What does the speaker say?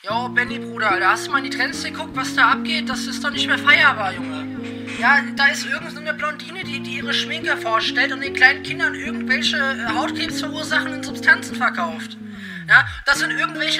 Jo, Benny, Bruder, Alter, hast du mal in die Trends geguckt, was da abgeht? Das ist doch nicht mehr feierbar, Junge. Ja, da ist irgend so eine Blondine, die ihre Schminke vorstellt und den kleinen Kindern irgendwelche Hautkrebs verursachenden Substanzen verkauft. Ja, das sind irgendwelche